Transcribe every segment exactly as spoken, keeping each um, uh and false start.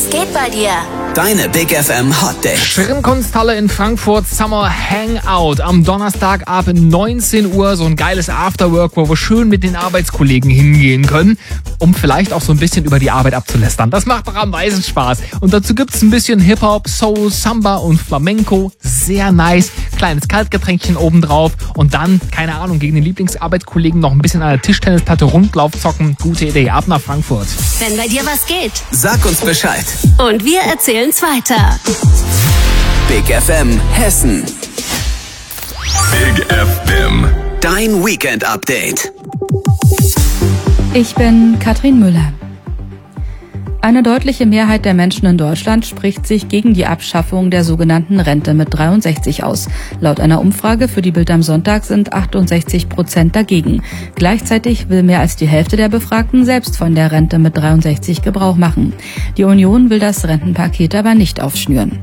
Was geht bei dir? Deine Big F M Hot Dates. Schirmkunsthalle in Frankfurt, Summer Hangout. Am Donnerstag ab neunzehn Uhr so ein geiles Afterwork, wo wir schön mit den Arbeitskollegen hingehen können, um vielleicht auch so ein bisschen über die Arbeit abzulästern. Das macht doch am meisten Spaß. Und dazu gibt's ein bisschen Hip-Hop, Soul, Samba und Flamenco. Sehr nice. Kleines Kaltgetränkchen obendrauf. Und dann, keine Ahnung, gegen den Lieblingsarbeitskollegen noch ein bisschen an der Tischtennisplatte Rundlauf zocken. Gute Idee. Ab nach Frankfurt. Wenn bei dir was geht. Sag uns Bescheid. Und wir erzählen's weiter. Big F M Hessen. Big F M. Dein Weekend Update. Ich bin Katrin Müller. Eine deutliche Mehrheit der Menschen in Deutschland spricht sich gegen die Abschaffung der sogenannten Rente mit dreiundsechzig aus. Laut einer Umfrage für die Bild am Sonntag sind achtundsechzig Prozent dagegen. Gleichzeitig will mehr als die Hälfte der Befragten selbst von der Rente mit dreiundsechzig Gebrauch machen. Die Union will das Rentenpaket aber nicht aufschnüren.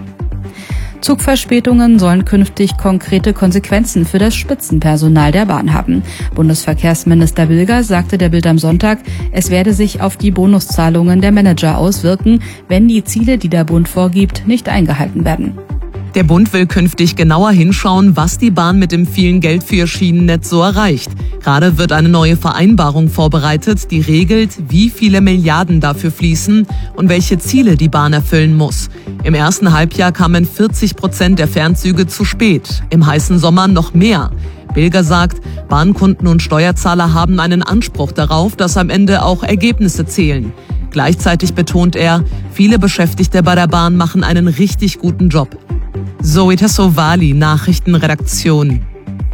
Zugverspätungen sollen künftig konkrete Konsequenzen für das Spitzenpersonal der Bahn haben. Bundesverkehrsminister Bilger sagte der Bild am Sonntag, es werde sich auf die Bonuszahlungen der Manager auswirken, wenn die Ziele, die der Bund vorgibt, nicht eingehalten werden. Der Bund will künftig genauer hinschauen, was die Bahn mit dem vielen Geld für ihr Schienennetz so erreicht. Gerade wird eine neue Vereinbarung vorbereitet, die regelt, wie viele Milliarden dafür fließen und welche Ziele die Bahn erfüllen muss. Im ersten Halbjahr kamen vierzig Prozent der Fernzüge zu spät, im heißen Sommer noch mehr. Bilger sagt, Bahnkunden und Steuerzahler haben einen Anspruch darauf, dass am Ende auch Ergebnisse zählen. Gleichzeitig betont er, viele Beschäftigte bei der Bahn machen einen richtig guten Job. Zoe Tassovali, Nachrichtenredaktion.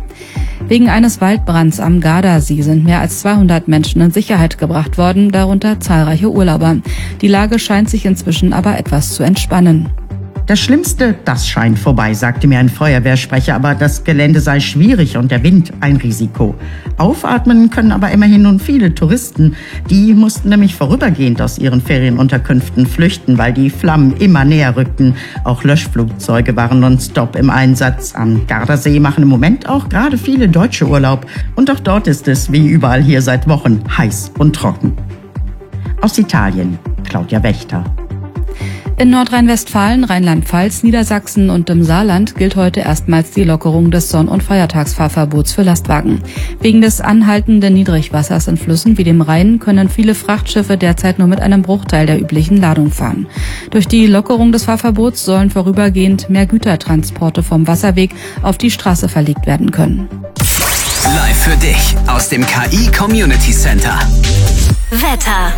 Wegen eines Waldbrands am Gardasee sind mehr als zweihundert Menschen in Sicherheit gebracht worden, darunter zahlreiche Urlauber. Die Lage scheint sich inzwischen aber etwas zu entspannen. Das Schlimmste, das scheint vorbei, sagte mir ein Feuerwehrsprecher, aber das Gelände sei schwierig und der Wind ein Risiko. Aufatmen können aber immerhin nun viele Touristen. Die mussten nämlich vorübergehend aus ihren Ferienunterkünften flüchten, weil die Flammen immer näher rückten. Auch Löschflugzeuge waren nonstop im Einsatz. Am Gardasee machen im Moment auch gerade viele Deutsche Urlaub. Und auch dort ist es, wie überall hier seit Wochen, heiß und trocken. Aus Italien, Claudia Wächter. In Nordrhein-Westfalen, Rheinland-Pfalz, Niedersachsen und im Saarland gilt heute erstmals die Lockerung des Sonn- und Feiertagsfahrverbots für Lastwagen. Wegen des anhaltenden Niedrigwassers in Flüssen wie dem Rhein können viele Frachtschiffe derzeit nur mit einem Bruchteil der üblichen Ladung fahren. Durch die Lockerung des Fahrverbots sollen vorübergehend mehr Gütertransporte vom Wasserweg auf die Straße verlegt werden können. Live für dich aus dem K I Community Center. Wetter.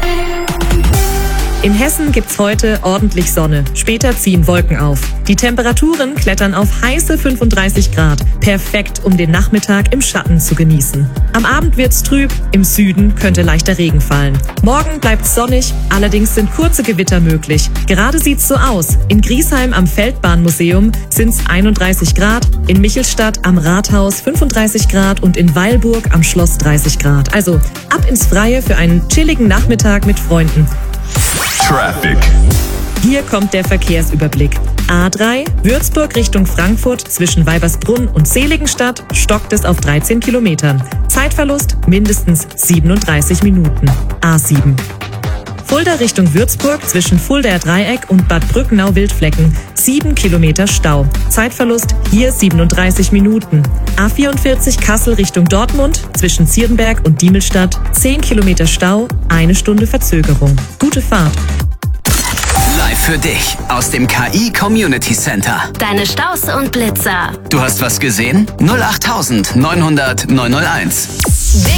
In Hessen gibt's heute ordentlich Sonne. Später ziehen Wolken auf. Die Temperaturen klettern auf heiße fünfunddreißig Grad. Perfekt, um den Nachmittag im Schatten zu genießen. Am Abend wird's trüb. Im Süden könnte leichter Regen fallen. Morgen bleibt's sonnig. Allerdings sind kurze Gewitter möglich. Gerade sieht's so aus. In Griesheim am Feldbahnmuseum sind's einunddreißig Grad. In Michelstadt am Rathaus fünfunddreißig Grad und in Weilburg am Schloss dreißig Grad. Also ab ins Freie für einen chilligen Nachmittag mit Freunden. Traffic. Hier kommt der Verkehrsüberblick. A drei, Würzburg Richtung Frankfurt zwischen Weibersbrunn und Seligenstadt stockt es auf dreizehn Kilometern. Zeitverlust mindestens siebenunddreißig Minuten. A sieben. Fulda Richtung Würzburg zwischen Fuldaer Dreieck und Bad Brückenau-Wildflecken. sieben Kilometer Stau. Zeitverlust hier siebenunddreißig Minuten. A vierundvierzig Kassel Richtung Dortmund zwischen Zierenberg und Diemelstadt. zehn Kilometer Stau, eine Stunde Verzögerung. Gute Fahrt. Live für dich aus dem K I Community Center. Deine Staus und Blitzer. Du hast was gesehen? null acht neunhundert neunhunderteins.